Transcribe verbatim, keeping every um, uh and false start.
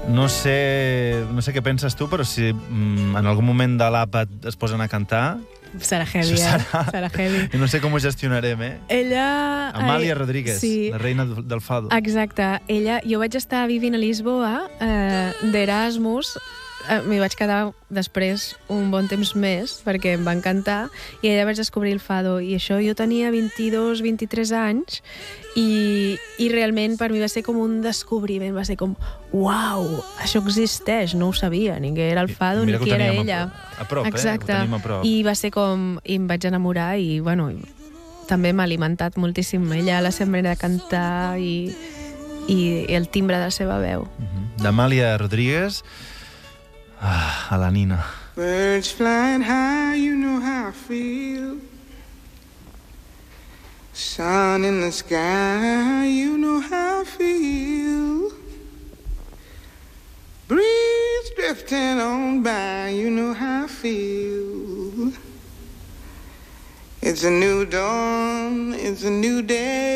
No sé, no sé què penses tu, però si mm, en algun moment de l'àpat es posen a cantar... Serà heavy, eh? serà... Serà heavy. I no sé com ho gestionarem, eh? Ella... Amàlia Rodríguez, sí. la reina del fado. Exacte. Ella... Jo vaig estar vivint a Lisboa eh, d'Erasmus. Eh, M'hi vaig quedar després un bon temps més perquè em va encantar i allà vaig descobrir el fado i això jo tenia vint-i-dos vint-i-tres anys i, i realment per mi va ser com un descobriment, va ser com uau, això existeix, no ho sabia ni què era el fado ni qui era ella a prop, exacte, eh? Ho tenim a prop. I va ser com, i em vaig enamorar i bueno, també m'ha alimentat moltíssim ella, la seva manera de cantar i, i el timbre de la seva veu. Uh-huh. D'Amàlia Rodríguez ah, a la Nina. Birds flying high, you know how I feel. Sun in the sky, you know how I feel. Breeze drifting on by, you know how I feel. It's a new dawn, it's a new day.